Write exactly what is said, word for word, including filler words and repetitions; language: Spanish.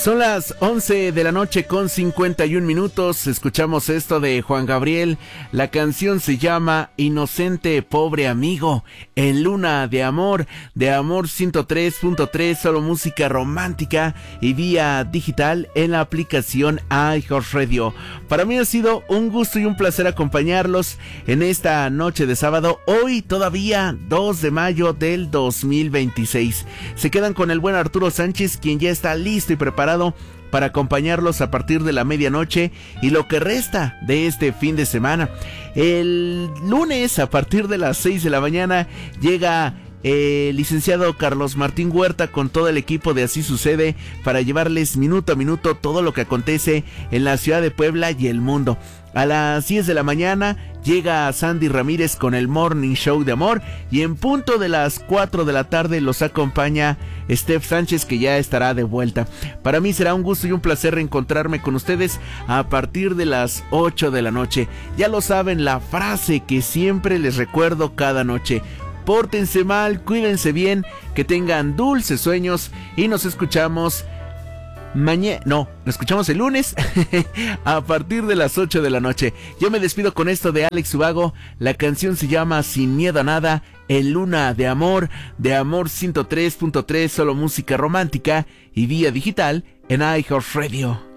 Son las once de la noche con cincuenta y un minutos. Escuchamos esto de Juan Gabriel. La canción se llama Inocente Pobre Amigo, en Luna de Amor, de Amor ciento tres punto tres, solo música romántica y vía digital en la aplicación iHeartRadio. Para mí ha sido un gusto y un placer acompañarlos en esta noche de sábado, hoy todavía dos de mayo del dos mil veintiséis. Se quedan con el buen Arturo Sánchez, quien ya está listo y preparado para acompañarlos a partir de la medianoche y lo que resta de este fin de semana. El lunes a partir de las seis de la mañana llega el licenciado Carlos Martín Huerta con todo el equipo de Así Sucede para llevarles minuto a minuto todo lo que acontece en la ciudad de Puebla y el mundo. A las diez de la mañana llega Sandy Ramírez con el Morning Show de Amor y en punto de las cuatro de la tarde los acompaña Steph Sánchez, que ya estará de vuelta. Para mí será un gusto y un placer reencontrarme con ustedes a partir de las ocho de la noche. Ya lo saben, la frase que siempre les recuerdo cada noche: pórtense mal, cuídense bien, que tengan dulces sueños y nos escuchamos mañana, no, nos escuchamos el lunes a partir de las ocho de la noche. Yo me despido con esto de Alex Ubago. La canción se llama Sin Miedo a Nada, en Luna de Amor, de Amor ciento tres punto tres, solo música romántica y vía digital en iHeartRadio.